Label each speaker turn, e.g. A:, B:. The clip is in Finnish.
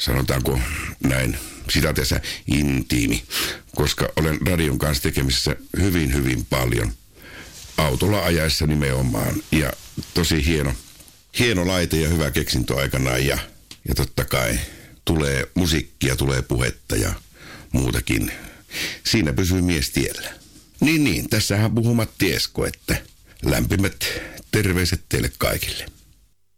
A: sanotaanko näin, sitaatessa intiimi, koska olen radion kanssa tekemisissä hyvin paljon. Autolla ajaessa nimenomaan ja tosi hieno laite ja hyvä keksintö aikanaan ja totta kai tulee musiikkia, tulee puhetta ja muutakin. Siinä pysyy mies tiellä. Niin, tässähän puhuu Matti Esko, että lämpimät terveiset teille kaikille.